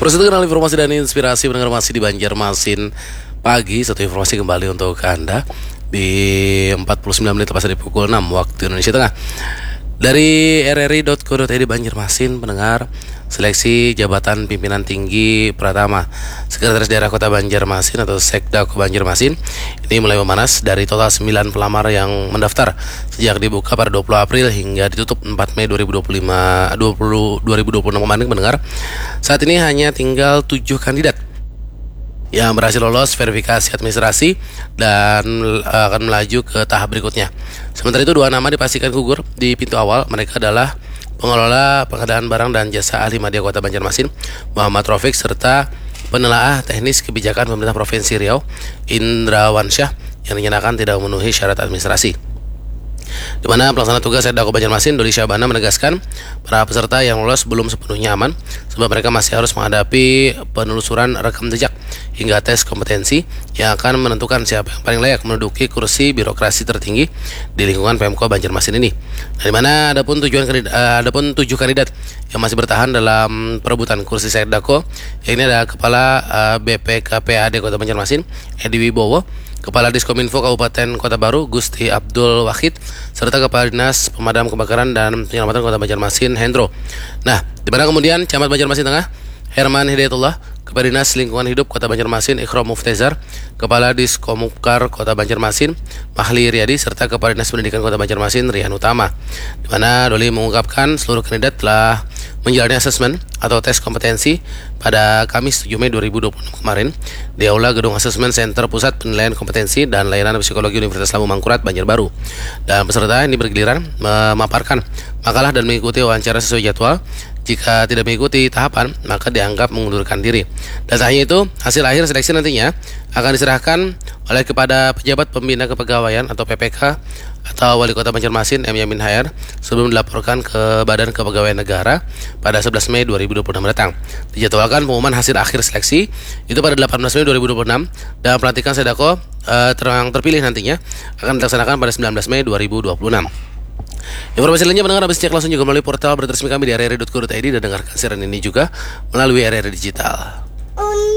Proses kenal informasi dan inspirasi pendengar masih di Banjarmasin pagi. Satu informasi kembali untuk Anda di 49 menit lepas dari pukul 6 waktu Indonesia Tengah. Dari rri.co.id Banjarmasin, pendengar, seleksi jabatan pimpinan tinggi Pratama Sekretaris Daerah Kota Banjarmasin atau Sekdako Banjarmasin ini mulai memanas. Dari total 9 pelamar yang mendaftar sejak dibuka pada 20 April hingga ditutup 4 Mei 2026 kemarin, pendengar, saat ini hanya tinggal 7 kandidat yang berhasil lolos verifikasi administrasi dan akan melaju ke tahap berikutnya. Sementara itu 2 nama dipastikan gugur di pintu awal. Mereka adalah pengelola pengadaan barang dan jasa ahli media Kota Banjarmasin Muhammad Rafiq serta penelaah teknis kebijakan pemerintah Provinsi Riau Indrawansyah yang dinyatakan tidak memenuhi syarat administrasi. Di mana pelaksana tugas Sekdako Banjarmasin Doli Syabana menegaskan para peserta yang lolos belum sepenuhnya aman sebab mereka masih harus menghadapi penelusuran rekam jejak hingga tes kompetensi yang akan menentukan siapa yang paling layak menduduki kursi birokrasi tertinggi di lingkungan Pemko Banjarmasin ini. Di mana ada pun 7 kandidat yang masih bertahan dalam perebutan kursi Sekdako. Yang ini ada Kepala BPKPAD Kota Banjarmasin Edi Wibowo, Kepala Diskominfo Kabupaten Kota Baru Gusti Abdul Wahid, serta Kepala Dinas Pemadam Kebakaran dan Penyelamatan Kota Banjarmasin Hendro. Nah, di mana kemudian Camat Banjarmasin Tengah Herman Hidayatullah, Kepala Dinas Lingkungan Hidup Kota Banjarmasin Ikhram Muftezar, Kepala Diskomukar Kota Banjarmasin Mahli Riyadi, serta Kepala Dinas Pendidikan Kota Banjarmasin Rian Utama. Di mana Doli mengungkapkan seluruh kandidat telah menjalani asesmen atau tes kompetensi pada Kamis 7 Mei 2026 kemarin di Aula Gedung Asesmen Center Pusat Penilaian Kompetensi dan Layanan Psikologi Universitas Lampung Mangkurat Banjarbaru. Dan peserta ini bergiliran memaparkan makalah dan mengikuti wawancara sesuai jadwal. Jika tidak mengikuti tahapan, maka dianggap mengundurkan diri. Dan tak hanya itu, hasil akhir seleksi nantinya akan diserahkan oleh kepada pejabat pembina kepegawaian atau PPK atau Wali Kota Banjarmasin M. Yamin Hayar sebelum dilaporkan ke Badan Kepegawaian Negara pada 11 Mei 2026 mendatang. Dijadwalkan pengumuman hasil akhir seleksi itu pada 18 Mei 2026 dan pelantikan Sekdako yang terpilih nantinya akan dilaksanakan pada 19 Mei 2026. Informasi lainnya pendengar bisa cek langsung juga melalui portal berita resmi kami di rri.co.id dan dengarkan siaran ini juga melalui RRI Digital.